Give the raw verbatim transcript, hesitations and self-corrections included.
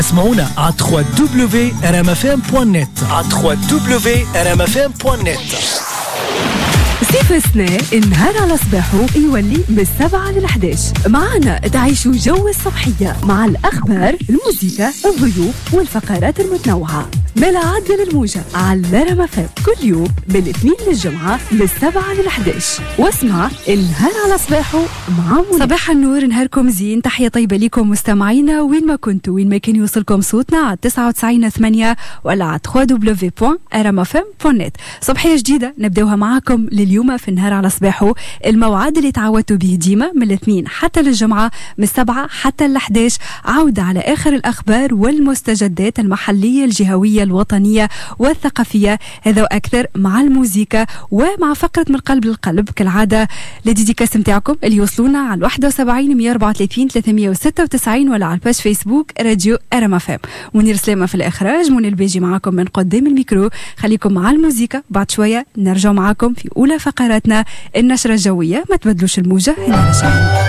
اسمعونا على دبليو دبليو دبليو دوت ار ام اف ام دوت نت على دبليو دبليو دبليو دوت ار ام اف ام دوت نت. صيف السنة النهار على صباحه يولي من السبعة للحداش. معنا تعيشوا جو الصبحية مع الأخبار، الموسيقى، الضيوف والفقرات المتنوعة. ملا عدل الموجة على رمفان كل يوم من الاثنين للجمعة من السبعة للحداش. واسمع النهار على صباحه مع منى. صباح النور، نهاركم زين. تحية طيبة لكم مستمعينا وين ما كنتوا، وين ما كان يوصلكم صوتنا على تسعة وتسعين ثمانية ولا على دبليو دبليو دبليو دوت ار ام اف ام دوت نت. صبحية جديدة نبداوها معكم لليوم في النهار على صباحه، الموعد اللي تعودتوا به ديما من الاثنين حتى للجمعة من السبعة حتى الحداش. عودة على آخر الأخبار والمستجدات المحلية الجهوية الوطنية والثقافية، هذا وأكثر مع الموسيقى ومع فقرة من قلب للقلب كالعادة. لديديكاس متاعكم اللي يوصلونا على واحد وسبعين مية وأربعة وثلاثين ثلاثمية وستة وتسعين ولا على الباج فيسبوك راديو ار ام اف ام. منير سلامة في الإخراج، منى الباجي معكم من قدام الميكرو. خليكم مع الموسيقى، بعد شوية نرجع معكم في أولى فقراتنا النشرة الجوية. ما تبدلوش الموجة، هنا رجعنا.